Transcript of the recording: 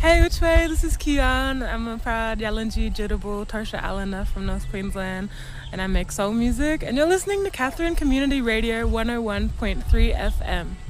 Hey, which way? This is Kian. I'm a proud Yalanji Jitable Tarsha Allena from North Queensland, and I make soul music. And you're listening to Catherine Community Radio 101.3 FM.